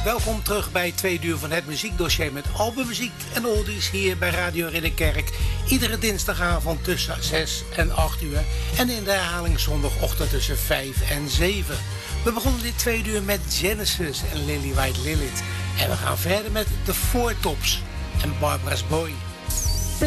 Welkom terug bij 2 uur van het muziekdossier met albummuziek en oldies hier bij Radio Ridderkerk. Iedere dinsdagavond tussen 6 en 8 uur en in de herhaling zondagochtend tussen 5 en 7. We begonnen dit 2 uur met Genesis en Lily White Lilith. En we gaan verder met The Four Tops en Barbara's Boy.